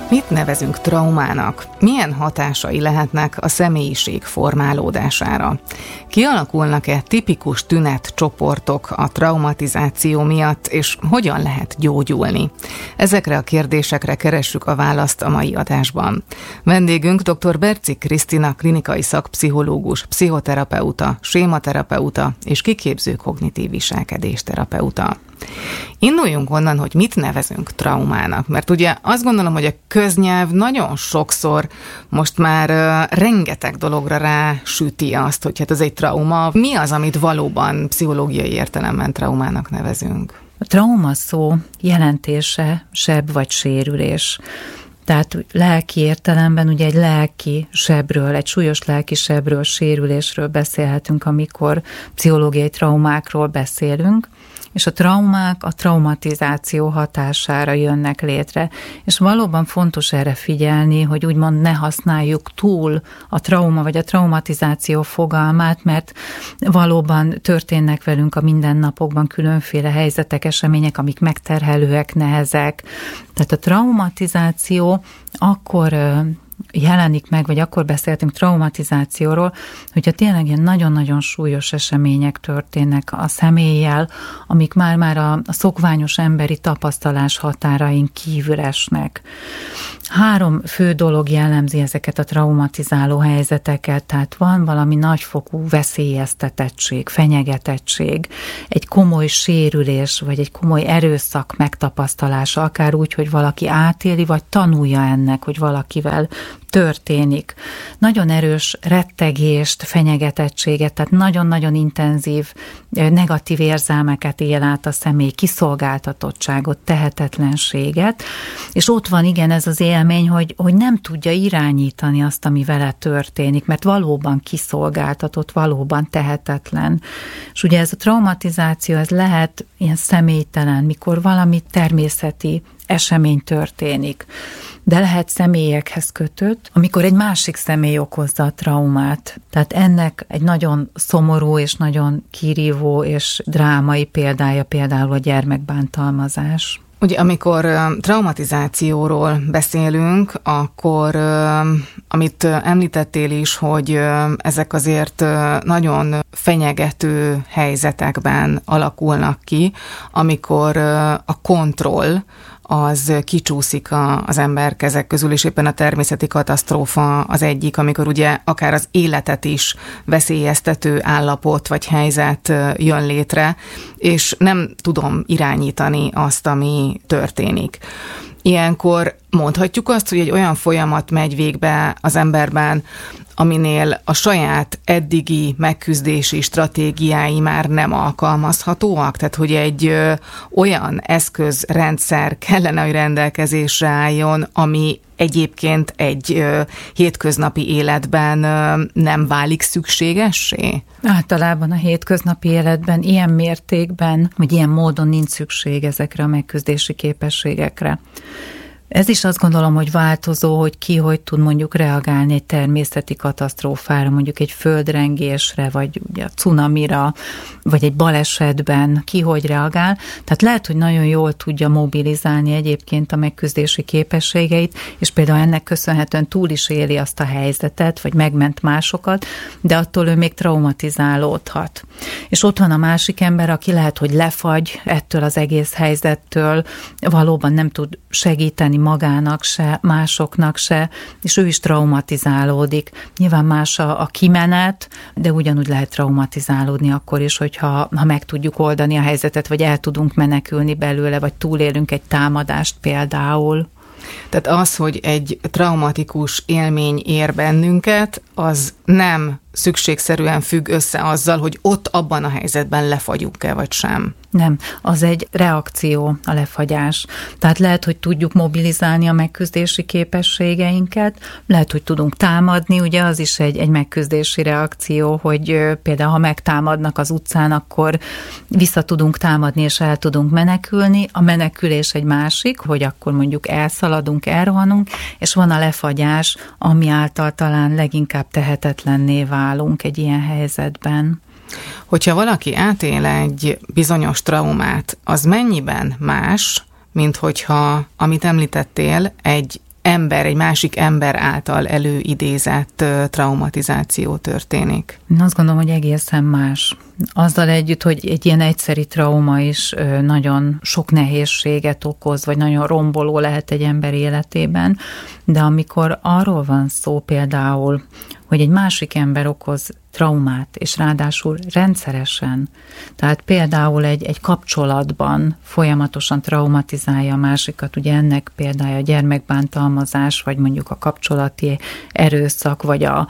Mit nevezünk traumának? Milyen hatásai lehetnek a személyiség formálódására? Kialakulnak-e tipikus tünetcsoportok a traumatizáció miatt, és hogyan lehet gyógyulni? Ezekre a kérdésekre keressük a választ a mai adásban. Vendégünk dr. Berczig Krisztina, klinikai szakpszichológus, pszichoterapeuta, sématerapeuta és kiképző kognitív viselkedésterapeuta. Induljunk onnan, hogy mit nevezünk traumának, mert ugye azt gondolom, hogy a köznyelv nagyon sokszor most már rengeteg dologra rásüti azt, hogy hát ez egy trauma. Mi az, amit valóban pszichológiai értelemben traumának nevezünk? A trauma szó jelentése seb vagy sérülés. Tehát lelki értelemben ugye egy lelki sebről, egy súlyos lelki sebről, sérülésről beszélhetünk, amikor pszichológiai traumákról beszélünk, és a traumák a traumatizáció hatására jönnek létre. És valóban fontos erre figyelni, hogy úgymond ne használjuk túl a trauma vagy a traumatizáció fogalmát, mert valóban történnek velünk a mindennapokban különféle helyzetek, események, amik megterhelőek, nehezek. Tehát a traumatizáció akkor jelenik meg, vagy akkor beszéltünk traumatizációról, hogyha tényleg ilyen nagyon-nagyon súlyos események történnek a személlyel, amik már a szokványos emberi tapasztalás határain kívül esnek. 3 fő dolog jellemzi ezeket a traumatizáló helyzeteket, tehát van valami nagyfokú veszélyeztetettség, fenyegetettség, egy komoly sérülés, vagy egy komoly erőszak megtapasztalása, akár úgy, hogy valaki átéli, vagy tanulja ennek, hogy valakivel történik. Nagyon erős rettegést, fenyegetettséget, tehát nagyon-nagyon intenzív negatív érzelmeket él át a személy, kiszolgáltatottságot, tehetetlenséget, és ott van igen ez az élmény, hogy nem tudja irányítani azt, ami vele történik, mert valóban kiszolgáltatott, valóban tehetetlen. És ugye ez a traumatizáció, ez lehet ilyen személytelen, mikor valami természeti esemény történik, de lehet személyekhez kötött, amikor egy másik személy okozza a traumát. Tehát ennek egy nagyon szomorú és nagyon kirívó és drámai példája például a gyermekbántalmazás. Ugye amikor traumatizációról beszélünk, akkor amit említettél is, hogy ezek azért nagyon fenyegető helyzetekben alakulnak ki, amikor a kontroll az kicsúszik az ember kezek közül, és éppen a természeti katasztrófa az egyik, amikor ugye akár az életet is veszélyeztető állapot vagy helyzet jön létre, és nem tudom irányítani azt, ami történik. Ilyenkor mondhatjuk azt, hogy egy olyan folyamat megy végbe az emberben, aminél a saját eddigi megküzdési stratégiái már nem alkalmazhatóak, tehát hogy egy olyan eszközrendszer kellene, hogy rendelkezésre álljon, ami egyébként egy hétköznapi életben nem válik szükségessé? Általában a hétköznapi életben ilyen mértékben, vagy ilyen módon nincs szükség ezekre a megküzdési képességekre. Ez is azt gondolom, hogy változó, hogy ki hogy tud mondjuk reagálni egy természeti katasztrófára, mondjuk egy földrengésre, vagy ugye a cunamira, vagy egy balesetben, ki hogy reagál. Tehát lehet, hogy nagyon jól tudja mobilizálni egyébként a megküzdési képességeit, és például ennek köszönhetően túl is éli azt a helyzetet, vagy megment másokat, de attól ő még traumatizálódhat. És ott van a másik ember, aki lehet, hogy lefagy ettől az egész helyzettől, valóban nem tud segíteni magának se, másoknak se, és ő is traumatizálódik. Nyilván más a kimenet, de ugyanúgy lehet traumatizálódni akkor is, hogyha meg tudjuk oldani a helyzetet, vagy el tudunk menekülni belőle, vagy túlélünk egy támadást például. Tehát az, hogy egy traumatikus élmény ér bennünket, az nem szükségszerűen függ össze azzal, hogy ott abban a helyzetben lefagyunk-e, vagy sem. Nem, az egy reakció, a lefagyás. Tehát lehet, hogy tudjuk mobilizálni a megküzdési képességeinket, lehet, hogy tudunk támadni, ugye az is egy megküzdési reakció, hogy például, ha megtámadnak az utcán, akkor vissza tudunk támadni, és el tudunk menekülni. A menekülés egy másik, hogy akkor mondjuk elszaladunk, elrohanunk, és van a lefagyás, ami által talán leginkább tehetetlenné válunk egy ilyen helyzetben. Hogyha valaki átél egy bizonyos traumát, az mennyiben más, mint hogyha, amit említettél, egy egy másik ember által előidézett traumatizáció történik? Én azt gondolom, hogy egészen más. Azzal együtt, hogy egy ilyen egyszeri trauma is nagyon sok nehézséget okoz, vagy nagyon romboló lehet egy ember életében, de amikor arról van szó például, hogy egy másik ember okoz traumát, és ráadásul rendszeresen, tehát például egy kapcsolatban folyamatosan traumatizálja a másikat, ugye ennek például a gyermekbántalmazás, vagy mondjuk a kapcsolati erőszak, vagy a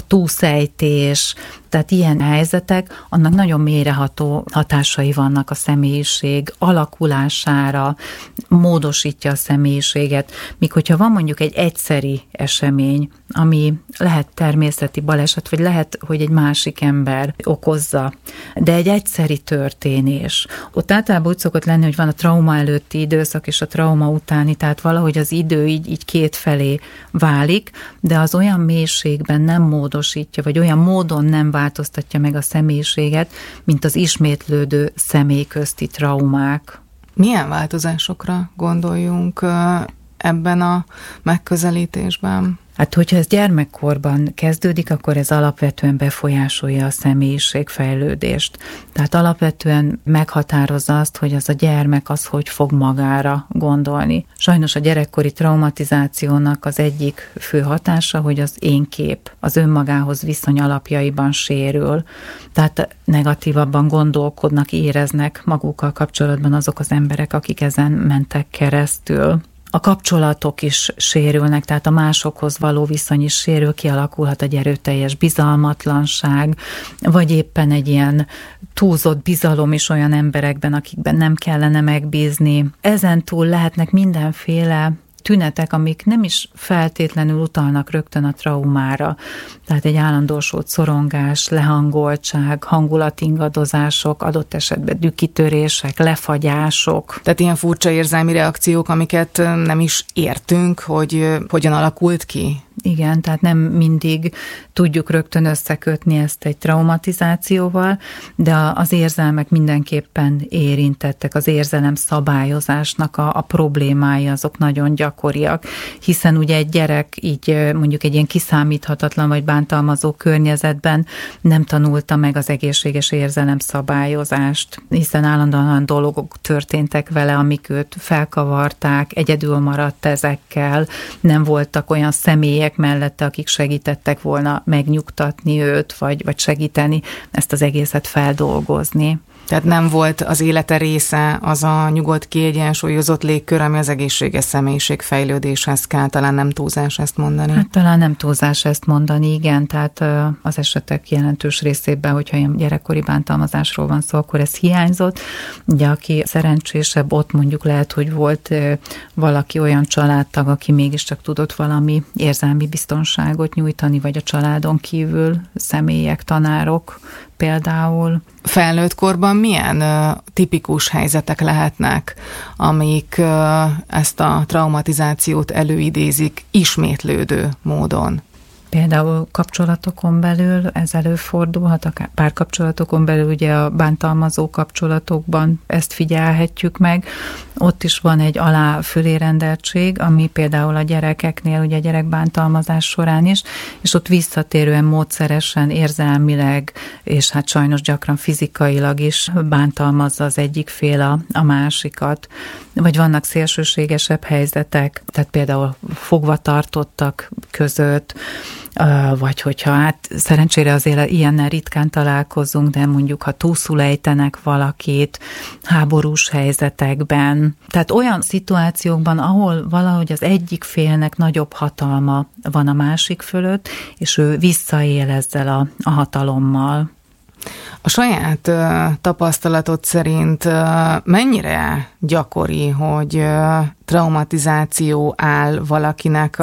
túlszejtés, tehát ilyen helyzetek, annak nagyon mélyreható hatásai vannak a személyiség alakulására, módosítja a személyiséget, míg hogyha van mondjuk egy egyszeri esemény, ami lehet természeti baleset, vagy lehet, hogy egy másik ember okozza, de egy egyszeri történés. Ott általában úgy szokott lenni, hogy van a trauma előtti időszak és a trauma utáni, tehát valahogy az idő így kétfelé válik, de az olyan mélységben nem módosítja, vagy olyan módon nem változtatja meg a személyiséget, mint az ismétlődő személy közti traumák. Milyen változásokra gondoljunk ebben a megközelítésben? Hát, hogyha ez gyermekkorban kezdődik, akkor ez alapvetően befolyásolja a személyiségfejlődést. Tehát alapvetően meghatározza azt, hogy az a gyermek az, hogy fog magára gondolni. Sajnos a gyerekkori traumatizációnak az egyik fő hatása, hogy az énkép, az önmagához viszony alapjaiban sérül. Tehát negatívabban gondolkodnak, éreznek magukkal kapcsolatban azok az emberek, akik ezen mentek keresztül. A kapcsolatok is sérülnek, tehát a másokhoz való viszony is sérül, kialakulhat egy erőteljes bizalmatlanság, vagy éppen egy ilyen túlzott bizalom is olyan emberekben, akikben nem kellene megbízni. Ezen túl lehetnek mindenféle tünetek, amik nem is feltétlenül utalnak rögtön a traumára. Tehát egy állandósult szorongás, lehangoltság, hangulatingadozások, adott esetben dükkitörések, lefagyások. Tehát ilyen furcsa érzelmi reakciók, amiket nem is értünk, hogy hogyan alakult ki? Igen, tehát nem mindig tudjuk rögtön összekötni ezt egy traumatizációval, de az érzelmek mindenképpen érintettek. Az érzelem szabályozásnak a problémái azok nagyon gyakoriak, hiszen ugye egy gyerek így mondjuk egy ilyen kiszámíthatatlan vagy bántalmazó környezetben nem tanulta meg az egészséges érzelem szabályozást, hiszen állandóan dolgok történtek vele, amik őt felkavarták, egyedül maradt ezekkel, nem voltak olyan személyek mellette, akik segítettek volna megnyugtatni őt, vagy segíteni ezt az egészet feldolgozni. Tehát nem volt az élete része az a nyugodt, kiegyensúlyozott légkör, ami az egészséges személyiség fejlődéshez kell. Talán nem túlzás ezt mondani? Hát talán nem túlzás ezt mondani, igen. Tehát az esetek jelentős részében, hogyha ilyen gyerekkori bántalmazásról van szó, akkor ez hiányzott. Ugye aki szerencsésebb, ott mondjuk lehet, hogy volt valaki olyan családtag, aki mégiscsak tudott valami érzelmi biztonságot nyújtani, vagy a családon kívül személyek, tanárok például. Felnőtt korban milyen tipikus helyzetek lehetnek, amik ezt a traumatizációt előidézik ismétlődő módon? Például kapcsolatokon belül ez előfordulhat, akár párkapcsolatokon belül, ugye a bántalmazó kapcsolatokban ezt figyelhetjük meg. Ott is van egy alá-fölérendeltség, ami például a gyerekeknél, ugye a gyerekbántalmazás során is, és ott visszatérően módszeresen, érzelmileg, és hát sajnos gyakran fizikailag is bántalmazza az egyik fél a másikat. Vagy vannak szélsőségesebb helyzetek, tehát például fogvatartottak között, vagy hogyha hát szerencsére azért ilyennel ritkán találkozunk, de mondjuk ha túlszul ejtenek valakit háborús helyzetekben. Tehát olyan szituációkban, ahol valahogy az egyik félnek nagyobb hatalma van a másik fölött, és ő visszaél ezzel a hatalommal. A saját tapasztalatod szerint mennyire gyakori, hogy traumatizáció áll valakinek